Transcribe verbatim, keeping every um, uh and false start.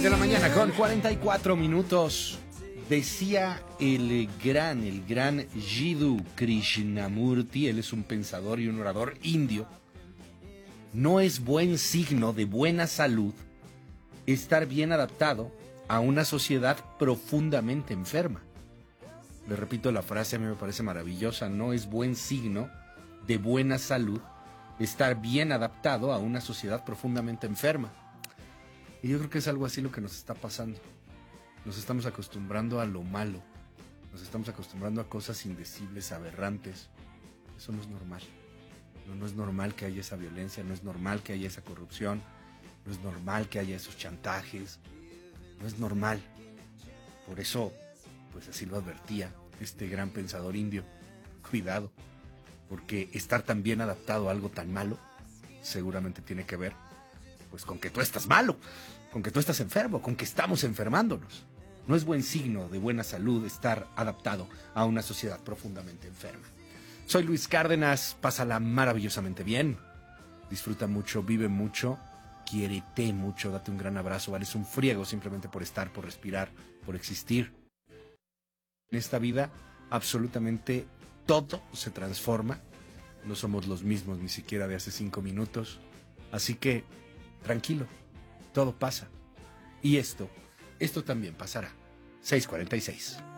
De la mañana con cuarenta y cuatro minutos. Decía el gran, el gran Jiddu Krishnamurti, él es un pensador y un orador indio: no es buen signo de buena salud estar bien adaptado a una sociedad profundamente enferma. Le repito la frase, a mí me parece maravillosa: no es buen signo de buena salud estar bien adaptado a una sociedad profundamente enferma. Y yo creo que es algo así lo que nos está pasando. Nos estamos acostumbrando a lo malo. Nos estamos acostumbrando a cosas indecibles, aberrantes. Eso no es normal. No, no es normal que haya esa violencia, no es normal que haya esa corrupción, no es normal que haya esos chantajes. No es normal. Por eso, pues así lo advertía este gran pensador indio. Cuidado, porque estar tan bien adaptado a algo tan malo seguramente tiene que ver pues con que tú estás malo, con que tú estás enfermo, con que estamos enfermándonos. No es buen signo de buena salud estar adaptado a una sociedad profundamente enferma. Soy Luis Cárdenas, pásala maravillosamente bien, disfruta mucho, vive mucho, quiérete mucho, date un gran abrazo, vales un friego simplemente por estar, por respirar, por existir. En esta vida absolutamente todo se transforma, no somos los mismos ni siquiera de hace cinco minutos, así que tranquilo, todo pasa. Y esto, esto también pasará. seis cuarenta y seis.